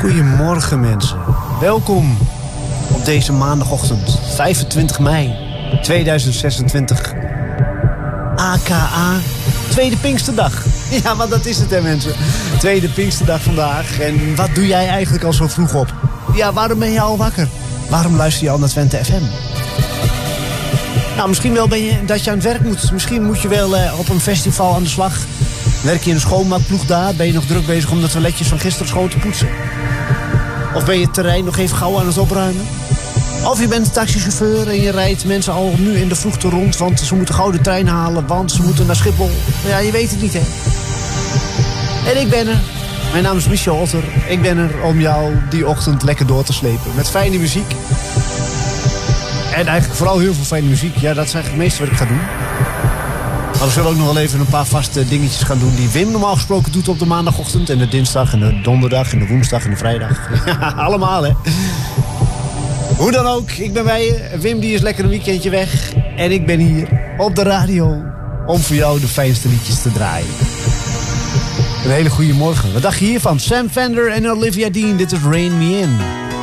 Goedemorgen mensen. Welkom op deze maandagochtend, 25 mei 2026. AKA Tweede Pinksterdag. Ja, want dat is het hè mensen. Tweede Pinksterdag vandaag. En wat doe jij eigenlijk al zo vroeg op? Ja, waarom ben je al wakker? Waarom luister je al naar Twente FM? Nou, misschien wel dat je aan het werk moet. Misschien moet je wel op een festival aan de slag. Werk je in een schoonmaakploeg daar? Ben je nog druk bezig om de toiletjes van gisteren schoon te poetsen? Of ben je het terrein nog even gauw aan het opruimen? Of je bent taxichauffeur en je rijdt mensen al nu in de vroegte rond... want ze moeten gauw de trein halen, want ze moeten naar Schiphol. Ja, je weet het niet, hè. En ik ben er. Mijn naam is Michel Otter. Ik ben er om jou die ochtend lekker door te slepen. Met fijne muziek. En eigenlijk vooral heel veel fijne muziek. Ja, dat is eigenlijk het meeste wat ik ga doen. Maar we zullen ook nog wel even een paar vaste dingetjes gaan doen... die Wim normaal gesproken doet op de maandagochtend... en de dinsdag en de donderdag en de woensdag en de vrijdag. Ja, allemaal, hè. Hoe dan ook, ik ben bij je. Wim die is lekker een weekendje weg. En ik ben hier op de radio... om voor jou de fijnste liedjes te draaien. Een hele goede morgen. Wat dacht je hiervan? Sam Fender en Olivia Dean. Dit is Rain Me In.